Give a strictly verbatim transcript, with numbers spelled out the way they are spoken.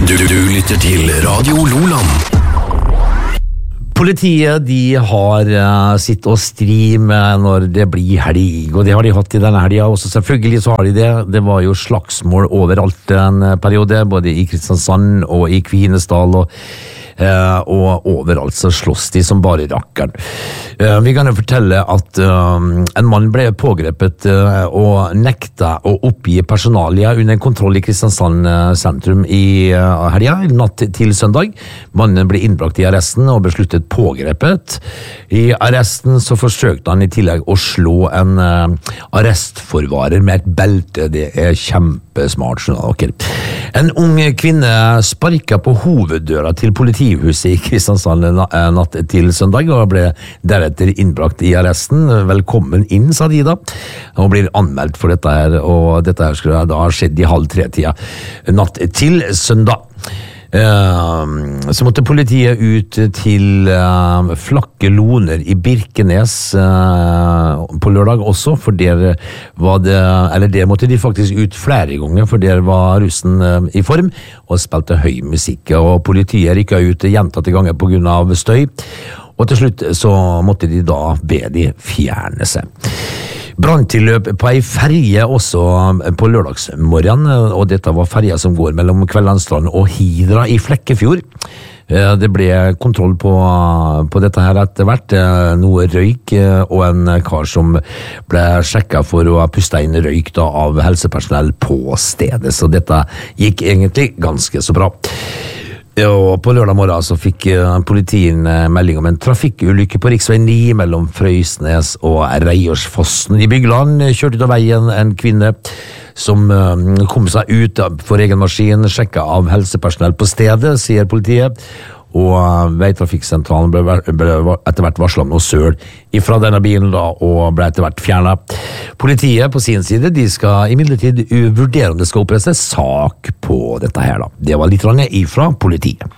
Du, du lytter til Radio Loland. Politiet de har uh, sitt å stri med når det blir helg, og det har de hatt i denne helga også. Selvfølgelig så har de det. Det var jo slagsmål overalt en periode, både i Kristiansand og i Kvinesdal, og, uh, og overalt så slåss de som bare rakkeren. Uh, vi kan jo fortelle at uh, en mann ble pågrepet uh, og nekta å oppgi personalia under en kontroll i Kristiansand uh, sentrum i uh, helga, natt til søndag. Mannen ble innbrakt i arresten og besluttet pågrepet. I arresten så forsøkte han i tillegg å slå en uh, arrestforvarer med et belte. Det er kjempesmart, skjønner dere. En ung kvinne sparket på hoveddøra til politihuset i Kristiansand natt til søndag og ble deretter innbrakt i arresten. Velkommen inn, sa de da. Hun blir anmeldt for dette her, og dette her skulle da ha skjedd i halv tre tida natt til søndag. Uh, så måtte politiet ut til uh, Flakke Loner i Birkenes uh, på lørdag også, for der var det, eller der måtte de faktisk ut flere ganger, for der var russen uh, i form og spilte høy musikk, og politiet rykket ut gjentatte ganger på grunn av støy, og til slutt så måtte de da be de fjerne seg. Branntilløp på ei ferje også på lørdagsmorgen, og dette var ferja som går mellom Kvellandstrand og Hidra i Flekkefjord. Det ble kontroll på, på dette her etter hvert, noe røyk og en kar som ble sjekket for å puste inn røyk da, av helsepersonell på stedet, så dette gikk egentlig ganske så bra. Og på lørdag morgen så fikk politiet melding om en trafikkulykke på riksvei ni mellom Frøysnes og Reiersfossen i Bygland. Kjørte ut av veien en kvinne som kom seg ut for egen maskin, sjekket av helsepersonell på stedet, sier politiet. Og veitrafikksentralen ble, ble etter hvert varslet om noe søl ifra denne bilen da, og ble etter hvert fjernet. Politiet på sin side, de skal imidlertid vurdere om det skal opprettes sak på dette her da. Det var litt ifra politiet.